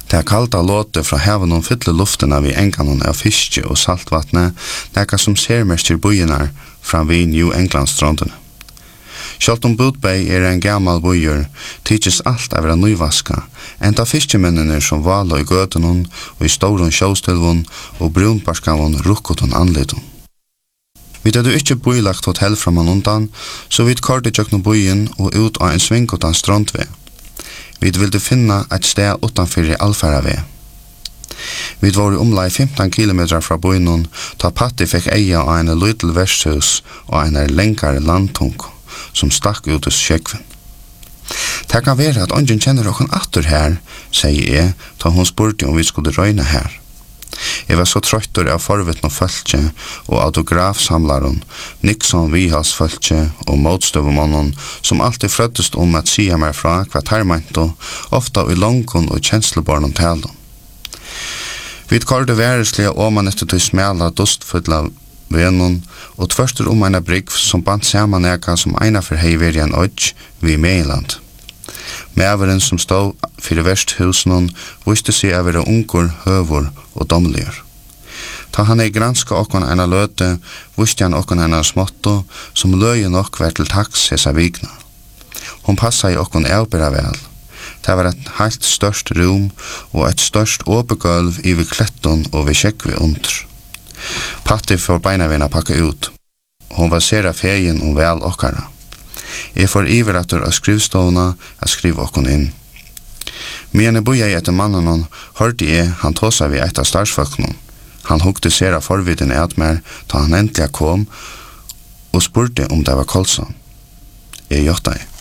Det kalda låte fra haven og fyller luftene vid enganen av fiske og saltvattnet, nekka som sermerster bøyene fra vid New England-strandene. Sjalt Budbay en gammal bøyer, tidses alt av nøyvaska, enda fiskemennene som vala i gøtenon og i storon sjåstilvon og brunbarskavon rukkoton anledon. Vi hadde ikke bøylagt hotell fra man undan, så vi kortet jøkno bøyen og ut av en svingotan strandve. Vi ville finna et sted utanfor i Alfarave. Vi var omlai 15 kilometer fra bøynon, ta Patti fikk eia av en lydel vershus og en lengkare landtung, som stakk ut i skjekven. Det kan være at ungen kjenner okken atter her, sier jeg, da hun spurte om vi skulle røyne her. Jeg var så trøttur av forvittn og følge og autografsamlaren, Nixon Vihals følge og motstøvumannen, som alltid frøttest om at sia meg fra hva termeinto, ofta i langon og kjenslebarnon talen. Vi korte væreslige åman etter til smela dustfulla venon, og tvørstur en brygg som band saman eka som eina for heiveri en odj vi Meiland. Mæveren som stod fyrir versthusen viste seg å være ungur, høvor og domligur. Ta han granska okkon ena løte, viste han okkon ena småtto, som løye nok var til taks hesa vigna. Hon passa i okkon avbera vel. Det var et heilt størst rum og et størst åpegølv i vi kletton og vi kjekkvi under. Patti får beinavina pakka ut. Hon var sera fegin og vel okkara. Jeg får iveratur av skrivstovna a skriva okkon inn. Men jeg boja i etter mannen hørte jeg han tåsa vi eit av starsfolknon. Han hukte sera forviden eit mer ta han endelig kom og spurte om det var Kolsson. Jeg gjorde det.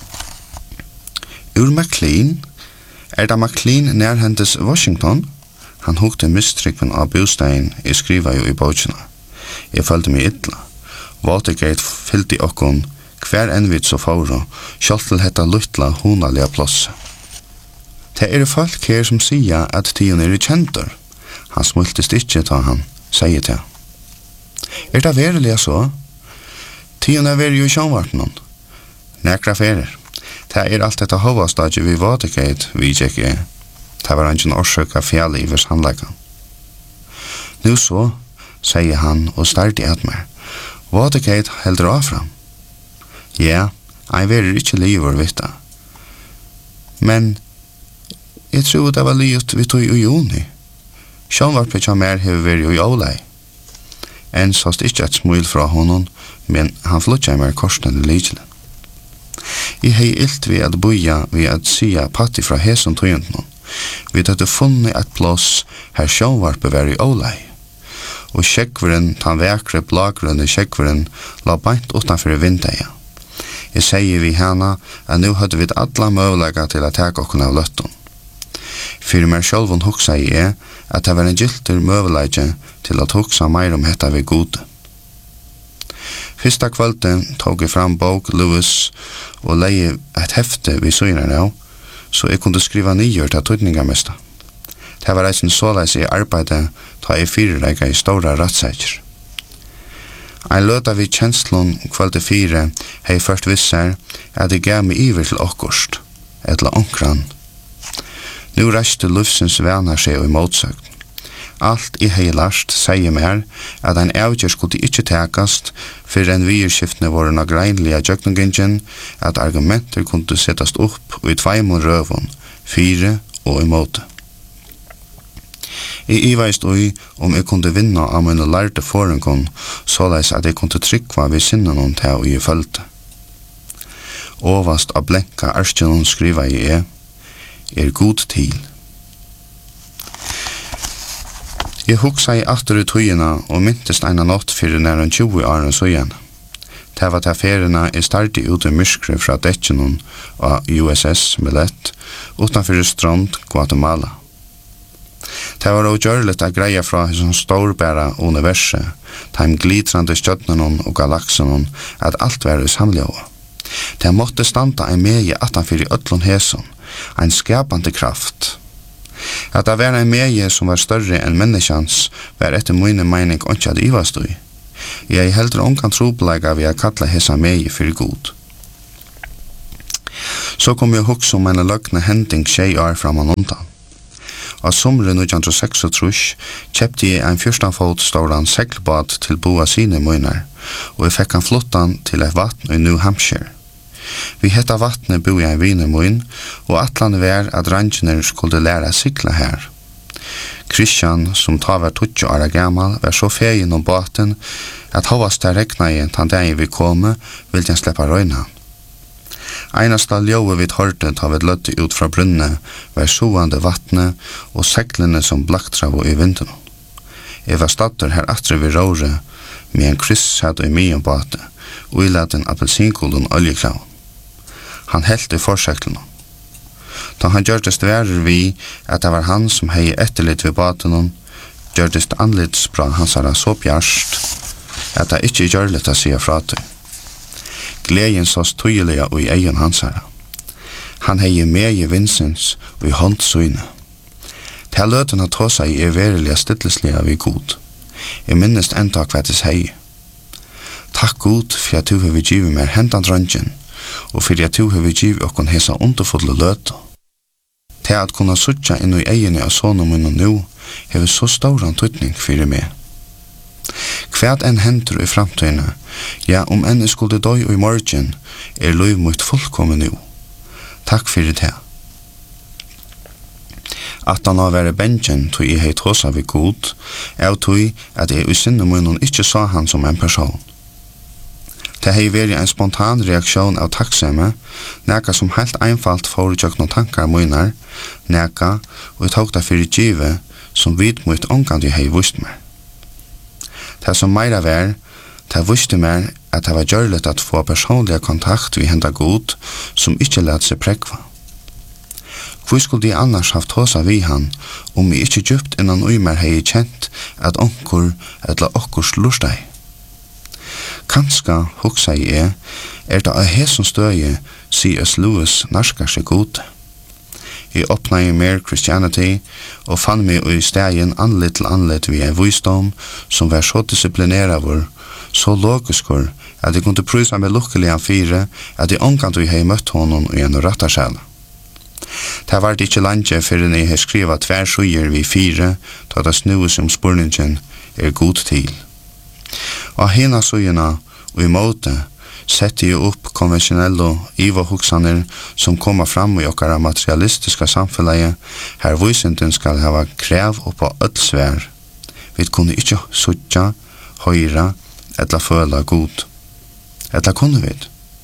Ur McLean? Det McLean nærhendes Washington? Han hukte mistrykven av bostein jeg skriva jo i bøkjena. Jeg følte meg ytla. Watergate fyllte okkon hver envitt så foro, sjalt til hetta luttla hunalega plåse. Det folk her som sier at tion i kjentur. Han smultist ikkje ta han, sier det. Det verilig så? Tion veri jo i sjånvartnon. Nekra ferir. Det alt dette hovastadje vi Watergate, vi ikke. Det var ingen årsøk av fjall i vers handlagan. Nu så, sier han og starti at meg. Watergate heldur affram. Ja, jeg verir ikke livet vitta. Men jeg tror det var livet vi tog i juni. Sjånvarpet kja mer hever veri i ålei. En såst ikke et smil fra honom, men han flutja mer korsen i likelen. Jeg hei ilt vi at boja vi at sia Patti fra hesen tøyentnon. Vi hadde funnet et plass her sjånvarpet var i ålei. Og kjekkveren, tan vekre blaggrønne kjekkveren, la beint utanfor vindeia. Jeg sier vi hana at nu hadde vi alla møvlega til å teka okken av løtten. Fyrir meg sjølvun hoksa jeg at det var en gylter møvleggje til å hoksa meir om hetta vi gode. Fyrsta kvölden tog jeg fram bok Lewis og leie et hefte vi søgner av, så jeg kunne skriva nyer til tøydningamesta. Det var eisen såleis i arbeidet ta jeg fyrirreika i stora rattsekker. Ein løta vi kjenslun kvölde 4 hei først visser at jeg gav meg iver til okkurst, etla onkran. Nu reiste lufsens venar seg og i motsøgn. Alt I hei last sier mer at ein avgjør skulle ikkje tekast for en virskiftene våre na greinlige jøknungingen at argumenter kunne settast opp i 2 røvun, 4 og i måte. Jeg veist om jeg kunne vinna av mine lærte forenkon såleis at jeg kunne trykva ved sinnen til og jeg følte. Ovast av blenka erskjenon skriva jeg god til. Jeg hugsa I atter I tøyina og myntest eina natt fyrir næren 20 åren søgjen. Det var til ferina jeg starti ut I myskre fra dekkenon av USS Millett utanfor strand Guatemala. Det var ugjørligt a greia fra som storbæra universet, taim glitrande stjøtnenon og galaksenon, at alt var I samljóa. Det måtte standa ein megi atanfyr I öllun heson, ein skapande kraft. At det var ein megi som var større enn menneskjans, var etter mine meining ontja det ivast ui. Jeg heldur ongan troblega vi a kalla hesa megi fyrir god. Så kom jeg hugsa om en løgne hending 6 år framan undan. Og sommeren 1936 kjøpte jeg en 14 fot ståran seglbåt til boa sine møyner, og jeg fikk han flottan til et vatten i New Hampshire. Vi hetta vattnet bo jeg en vinermøyn, og atlan var at rangene skulle lære sykla her. Christian, som ta var 20 år gammal, var så fegin om båten at hovast der rekna i den dagen vi komme, ville han sleppa røyna. Einasta ljøve vi hørte ta vi løtte ut fra brunne var soande vattnet og seglene som blaktravo i vinden. Jeg var statter her atre vi råre, med en kryss satt i mye båte, og i laden appelsinkolon oljeklav. Han helt i forseglene. Da han gjørtes dværer vi at det var han som hei etterlitt ved båten, gjørtes anlitsbra hans era så bjarst at det ikke gjør litt å si fra til. Gleden sås tydelig og i egen hans era. Han hei med i vinsens og i håndsyne. Til løten av tåsa i verilige stilleslige vi god. Jeg minnes enda hva det hei. Takk god for at du har givet meg hentan drøngen, og for at du har givet okkon hesa underfulle løten. Til at kunne sutja inn i egene av sånne munnen nå, hever så stor antydning for meg. Hva enn henter i framtøyene, ja, om enn jeg skulle døy i morgen, liv mot fullkommen nå. Takk for det. At han har vært bengen til jeg heit hos av god, til at jeg i sinne munnen ikke sa han som en person. Det har vært en spontan reaksjon av takksomme, neka som helt einfalt foretjøk noen tankar munner, neka, og jeg tok det for givet, som vidt mot omgang de har vist meg. Det som meira var, det viste meg at det var gjørlet at få personlig kontakt vi henda god, som ikke lät seg prekva. Hvor skulle de annars haft hos av vi han, om vi ikke djupt innan uimer hei kjent at onkur eller okkurs lustei? Kanska, hugsa jeg, det av hesson støye C.S. Lewis narskar seg god. Jeg åpna i mer Christianity og fann meg i stegen anlitt til anlitt via en visdom som var så disciplineravur, så logiskur, at jeg kunne prysa meg lukkelig an fire at jeg omkant vi hei møtt honom i en rattarsjæl. Det var ikke langt før jeg har skriva tversuger vi fire, da det snues spurningen god til. Og hina sugina og i måte setter jeg opp konvensjonelle iva-huksaner som kommer fram i okkara materialistiska samfunnet, her vysinden skal hava krev på ødelsvær. Vi kunne ikke sutja, høyra, eller føla god. Eller kunne vi?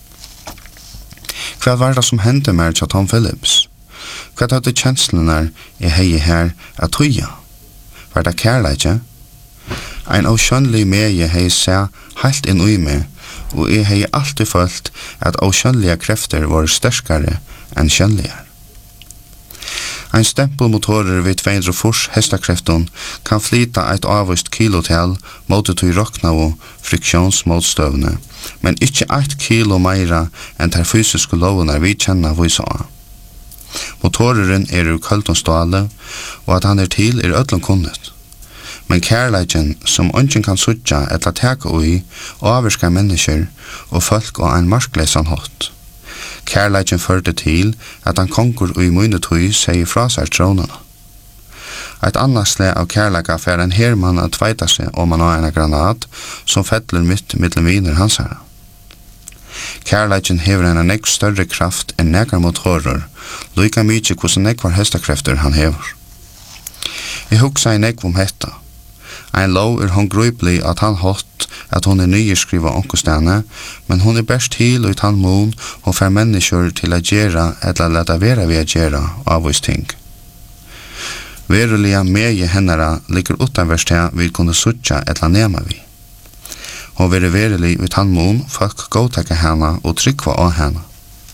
Hva var det som hendte med Tom Phillips? Hva var det kjenslene jeg hei her at høya? Var det kærleikje? Ein avskjønnelig medie hei seg helt inn i meg, og jeg hei alltid følt at avskjønnelige krefter var sterskere enn kjønnelige. Ein stempelmotorer ved 200 hestakrefton kan flyta et avvist kilotel mot til rokna og friksjonsmotstøvne, men ikke 1 kilo meira enn der fysiske lovene vi kjenner vysa av. Motoreren ur kultonståle, og at han til ødlom kunnet. Men kærleiken som ungen kan sutja eller teka ui, avvirskar mennesker og folk og ein marsklesan hot. Kærleiken førte til at han konkur ui munetui seg fra seg tronene. Et annet slag av kærleika fer en hermann å tveita seg om han har en granat som fettler mitt mellom viner hans herre. Kærleiken hever en nekv større kraft enn nekar motorer, lika mykje hvordan nekvar hestakrefter han hever. Jeg hugsa i nekv om hetta. Ein lov håndgripelig at han hatt at hun nyskriva onkostene, men hun best til og han mån og får mennesker til å gjøre eller leta være ved å gjøre avvist ting. Verulige meie hennara ligger utanverst her vi kunne sutja eller nema vi. Hun være verelig ut han mån folk godtakke henne og trykva av henne.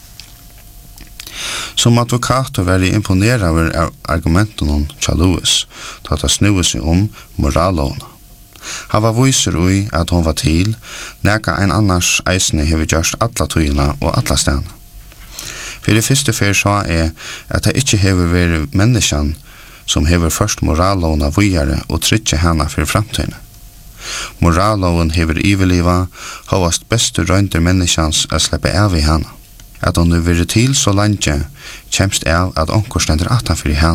Som advokater var jeg imponeret over argumenten om Lewis, da det snuet seg om moralån. Han var viser ui at hun var til, neka en annars eisne hever gjørst alla tøyene og alla stedene. For det første fyr sa jeg at det ikke hever vært menneskene som hever først moralån av vujere og trytje henne for framtøyene. Moralån hever iveliva, hovast beste røynter menneskens å slippe av i henne. At hun vil til så langt kjemst av at onker stender atanfor i henne.